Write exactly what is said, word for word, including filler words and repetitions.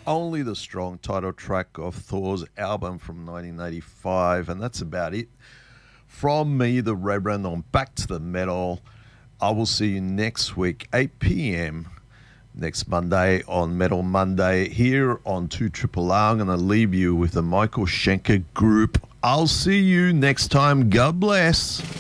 Only the Strong, title track of Thor's album from nineteen eighty-five, and that's about it. From me, the Reverend, on Back to the Metal. I will see you next week, eight p.m. next Monday on Metal Monday here on two Triple R. I'm going to leave you with the Michael Schenker Group. I'll see you next time. God bless.